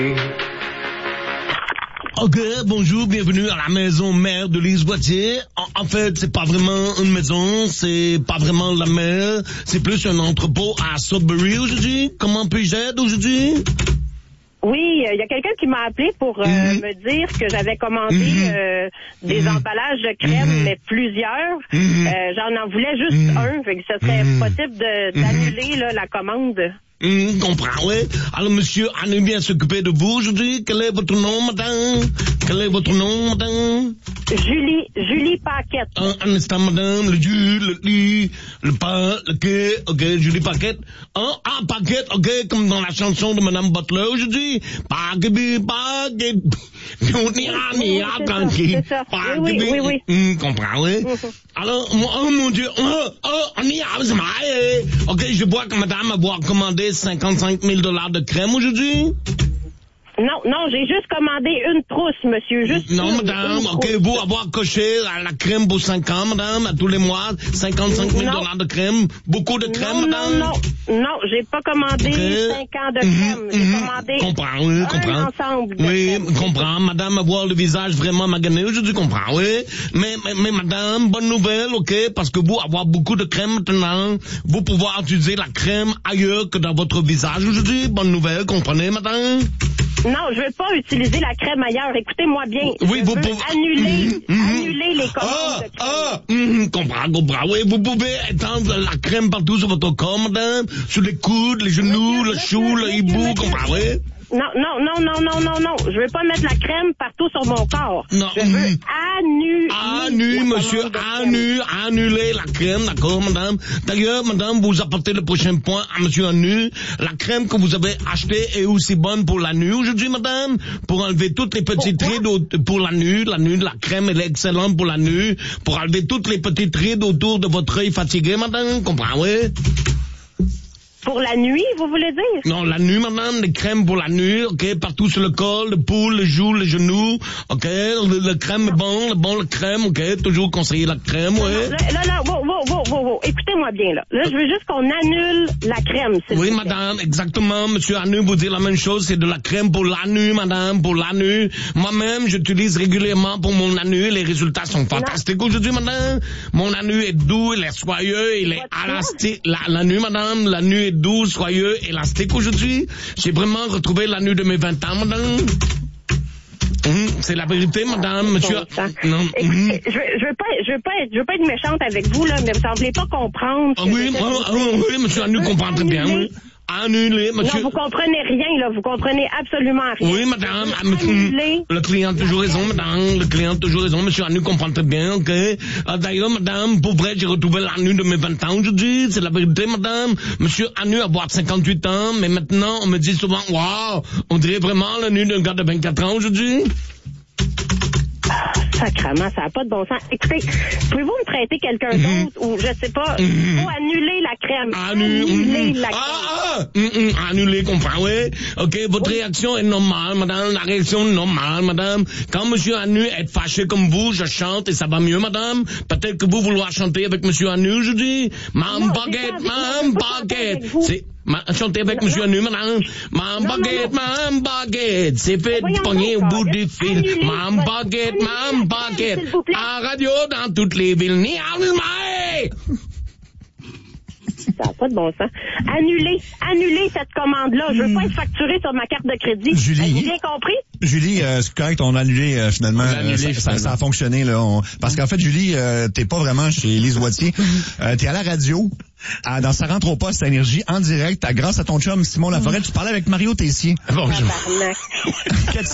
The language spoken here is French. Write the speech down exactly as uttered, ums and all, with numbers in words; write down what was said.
Ok, bonjour, bienvenue à la maison mère de Lise Boitier. En, en fait, c'est pas vraiment une maison, c'est pas vraiment la mer, c'est plus un entrepôt à Sudbury aujourd'hui. Comment puis-je aider aujourd'hui? Oui, il euh, y a quelqu'un qui m'a appelé pour euh, mm-hmm. me dire que j'avais commandé mm-hmm. euh, des mm-hmm. emballages de crème, mm-hmm. mais plusieurs. Mm-hmm. Euh, j'en en voulais juste mm-hmm. un, fait que ce serait mm-hmm. possible de, d'annuler là, la commande. Mmh, comprends, oui. Alors, monsieur, on est bien s'occuper de vous aujourd'hui. Quel est votre nom, madame? Quel est votre nom, madame? Julie, Julie Paquette. Un, un instant, madame. Le jus, le lit, le pain, le quai. Ok, Julie Paquette. Un, ah, Paquette, ok, comme dans la chanson de madame Butler aujourd'hui. Paquette, Paquette. On ira, on ira, tranquille. Oui, oui, oui, oui. Mmh, comprends, oui. Alors, oh mon Dieu, oh, oh, on ira, c'est marré. Ok, je vois que madame a commandé cinquante-cinq mille dollars de crème aujourd'hui? Non, non, j'ai juste commandé une trousse, monsieur. Juste non, une, madame, une ok, vous avoir coché la, la crème pour cinq ans, madame, à tous les mois, cinquante-cinq mille dollars de crème, beaucoup de crème, non, madame? Non, non, non, j'ai pas commandé okay. cinq ans de crème, mmh, j'ai mmh, commandé comprends, oui, un comprends. ensemble de oui, crème. comprends, madame, avoir le visage vraiment magané aujourd'hui, comprends, oui. Mais, mais, mais, madame, bonne nouvelle, ok, parce que vous avoir beaucoup de crème maintenant, vous pouvoir utiliser la crème ailleurs que dans votre visage aujourd'hui, bonne nouvelle, comprenez, madame? Non, je veux pas utiliser la crème ailleurs. Écoutez-moi bien. Oui, je vous veux pouvez annuler, mmh, annuler les commandes ah, de crème. Ah, mmh, comprends, comprends. Oui, vous pouvez étendre la crème partout sur votre corps, madame, sur les coudes, les genoux, monsieur, le chou, le hibou, comprends, oui? Non, non, non, non, non, non, non. Je veux pas mettre la crème partout sur mon corps. Non. Je veux annuler. Annuler, monsieur, annuler, annuler la crème, d'accord, madame. D'ailleurs, madame, vous apportez le prochain point à monsieur Anu. La crème que vous avez achetée est aussi bonne pour la nuit aujourd'hui, madame. Pour enlever toutes les petites rides pour la nuit. La nuit, la crème, elle est excellente pour la nuit. Pour enlever toutes les petites rides autour de votre œil fatigué, madame. Comprends, oui? Pour la nuit, vous voulez dire? Non, la nuit, madame, les crèmes pour la nuit, ok, partout sur le col, le pouls, le joue, les genoux, ok, le, le crème est bon, le bon, le crème, ok, toujours conseiller la crème, ouais. Là, là, là, wow, wow, wow, wow, wow. Écoutez-moi bien, là. Là, je veux juste qu'on annule la crème, s'il Oui, vous madame, exactement, monsieur Anu vous dit la même chose, c'est de la crème pour la nuit, madame, pour la nuit. Moi-même, j'utilise régulièrement pour mon anu, les résultats sont fantastiques aujourd'hui, madame. Mon anu est doux, il est soyeux, il est élastique. La, la nuit, madame, la nuit est doux, soyeux, élastique aujourd'hui. J'ai vraiment retrouvé la nuit de mes vingt ans, madame. Mmh, c'est la vérité, madame, monsieur. Non. Écoutez, mmh. je, veux, je veux pas, je veux pas être, je veux pas être méchante avec vous, là, mais vous semblez pas comprendre. Ah oui, ah, ah, oui, monsieur Anu comprend très bien, oui. Annulé, monsieur. Non, vous comprenez rien, là. Vous comprenez absolument rien. Oui, madame. Annulé. Le client a toujours raison, madame. Le client a toujours raison. Monsieur Anu comprend très bien, ok. Euh, d'ailleurs, madame, pour vrai, j'ai retrouvé l'Anu de mes vingt ans aujourd'hui. C'est la vérité, madame. Monsieur Anu a boire cinquante-huit ans, mais maintenant, on me dit souvent, waouh, on dirait vraiment l'Anu d'un gars de vingt-quatre ans aujourd'hui. Sacrement, ça n'a pas de bon sens. Écoutez, pouvez-vous me traiter quelqu'un mm-hmm. d'autre ou je sais pas, il mm-hmm. faut annuler la crème. Annu- annuler mm-hmm. la crème. Ah, ah mm-hmm. Annuler, comprends, oui. Ok, votre oui. réaction est normale, madame. La réaction est normale, madame. Quand monsieur Anu est fâché comme vous, je chante et ça va mieux, madame. Peut-être que vous vouloir chanter avec monsieur Anu aujourd'hui. Mam baguette, mam baguette. C'est... Ma, chantez avec non, monsieur Anu, madame. Mam baguette, mam baguette. C'est fait pogner au bout du fil. Mam baguette, mam baguette. À radio dans toutes les villes. Ni allumé. Ça n'a pas de bon sens. Annulez, annulez cette commande-là. Je veux pas être facturé sur ma carte de crédit. Julie. Avez-vous bien compris? Julie, euh, c'est correct, on a annulé euh, finalement. annulé, euh, ça, finalement. Ça, ça a fonctionné là. On... Parce qu'en fait, Julie, euh, t'es pas vraiment chez Lise Boitier. euh, t'es à la radio. À, dans Ça rentre au poste à Énergie, en direct, à, grâce à ton chum Simon Laforêt, tu parlais avec Mario Tessier. Bonjour.